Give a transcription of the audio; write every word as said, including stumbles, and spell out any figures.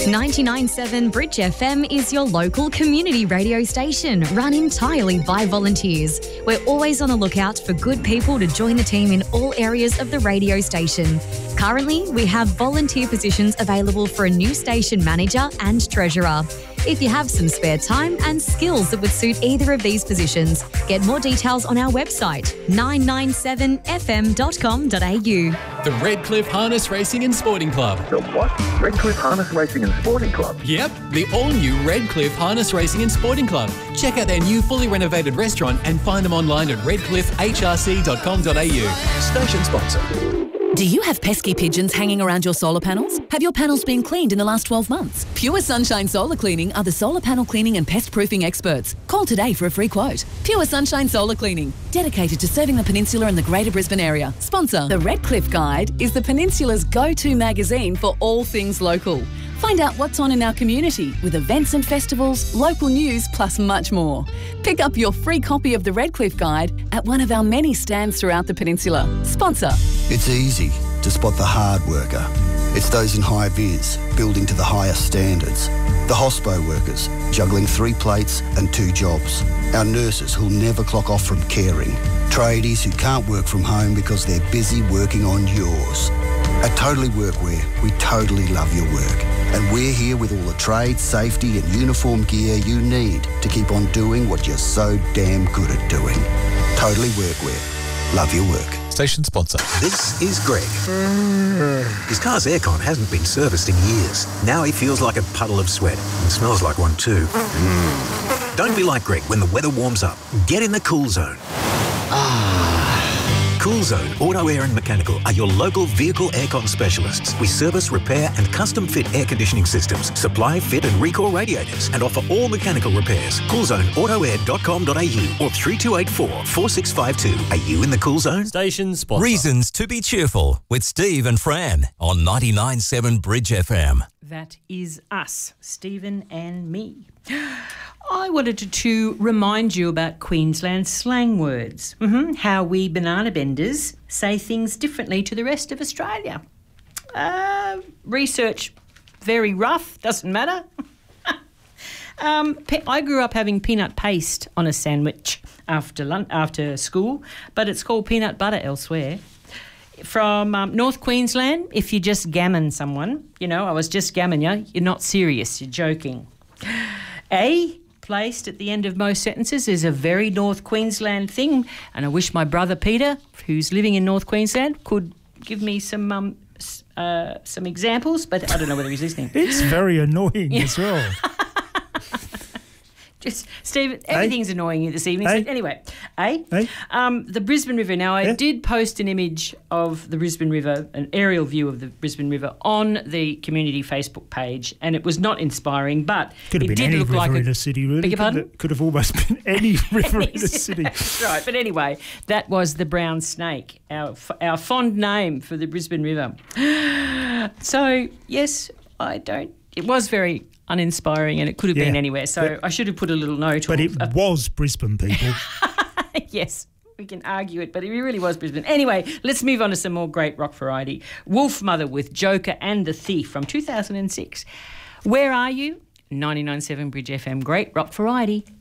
ninety-nine point seven Bridge F M is your local community radio station run entirely by volunteers. We're always on the lookout for good people to join the team in all areas of the radio station. Currently, we have volunteer positions available for a new station manager and treasurer. If you have some spare time and skills that would suit either of these positions, get more details on our website, nine nine seven f m dot com dot a u. The Redcliffe Harness Racing and Sporting Club. The what? Redcliffe Harness Racing and Sporting Club? Yep, the all-new Redcliffe Harness Racing and Sporting Club. Check out their new fully renovated restaurant and find them online at redcliffe h r c dot com dot a u. Station sponsor. Do you have pesky pigeons hanging around your solar panels? Have your panels been cleaned in the last twelve months? Pure Sunshine Solar Cleaning are the solar panel cleaning and pest proofing experts. Call today for a free quote. Pure Sunshine Solar Cleaning, dedicated to serving the Peninsula and the Greater Brisbane area. Sponsor. The Redcliffe Guide is the Peninsula's go-to magazine for all things local. Find out what's on in our community with events and festivals, local news, plus much more. Pick up your free copy of the Redcliffe Guide at one of our many stands throughout the peninsula. Sponsor. It's easy to spot the hard worker. It's those in high vis, building to the highest standards. The hospo workers, juggling three plates and two jobs. Our nurses who'll never clock off from caring. Tradies who can't work from home because they're busy working on yours. At Totally Workwear, we totally love your work. And we're here with all the trade, safety and uniform gear you need to keep on doing what you're so damn good at doing. Totally Workwear. Love your work. Station sponsor. This is Greg. His car's aircon hasn't been serviced in years. Now he feels like a puddle of sweat and smells like one too. Mm. Don't be like Greg when the weather warms up. Get in the Cool Zone. Cool Zone Auto Air and Mechanical are your local vehicle aircon specialists. We service, repair and custom fit air conditioning systems, supply, fit and recall radiators and offer all mechanical repairs. cool zone auto air dot com dot a u or three two eight four, four six five two. Are you in the Cool Zone? Station sponsor. Reasons to be cheerful with Steve and Fran on ninety-nine point seven Bridge F M. That is us, Stephen and me. I wanted to, to remind you about Queensland slang words, mm-hmm. how we banana benders say things differently to the rest of Australia. Uh, research, very rough, doesn't matter. um, pe- I grew up having peanut paste on a sandwich after lunch, after school, but it's called peanut butter elsewhere. From um, North Queensland, if you just gammon someone, you know, I was just gammon you, you're not serious, you're joking. A, placed at the end of most sentences is a very North Queensland thing, and I wish my brother Peter, who's living in North Queensland, could give me some um, uh, some examples, but I don't know whether he's listening. It's very annoying yeah. as well. Just, Stephen, everything's hey. annoying you this evening. Hey. So anyway, eh? Hey. Um, the Brisbane River. Now, I yeah. did post an image of the Brisbane River, an aerial view of the Brisbane River on the community Facebook page, and it was not inspiring, but could have it been did any look river like in a, a city, really. Beg your pardon? Could, could have almost been any river in a city. That's right. But anyway, that was the brown snake, our our fond name for the Brisbane River. So, yes, I don't... It was very uninspiring and it could have yeah. been anywhere. So yeah. I should have put a little note. But of, it uh, was Brisbane, people. Yes, we can argue it, but it really was Brisbane. Anyway, let's move on to some more great rock variety. Wolfmother with Joker and the Thief from two thousand six. Where are you? ninety-nine point seven Bridge F M. Great rock variety.